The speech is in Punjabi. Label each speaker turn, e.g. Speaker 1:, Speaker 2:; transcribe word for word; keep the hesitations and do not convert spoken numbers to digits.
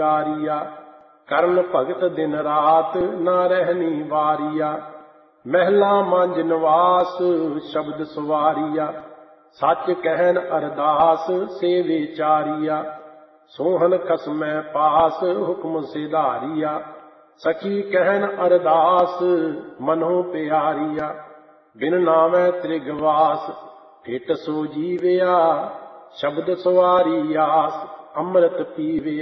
Speaker 1: ਆਰੀਆ। ਕਰਨ ਭਗਤ ਦਿਨ ਰਾਤ ਨਾ ਰਹਿਣੀ ਵਾਰੀਆ। ਮਹਿਲਾ ਮੰਜ ਨਿਵਾਸ ਸ਼ਬਦ ਸਵਾਰੀਆ। ਸੱਚ ਕਹਿਣ ਅਰਦਾਸ ਸੇ ਵਿਚਾਰੀਆ। ਸੋਹਨ ਖਸਮੈ ਪਾਸ ਹੁਕਮ ਸਿਧਾਰੀਆ। ਸਖੀ ਕਹਿਣ ਅਰਦਾਸ ਮਨੋ ਪਿਆਰੀਆ। ਬਿਨ ਨਾਵੈ ਤ੍ਰਿਗਵਾਸ ਫਿਟ ਸੋ ਜੀਵਿਆ। ਸ਼ਬਦ ਸਵਾਰੀ ਆਸ ਅੰਮ੍ਰਿਤ ਪੀਵਿਆ।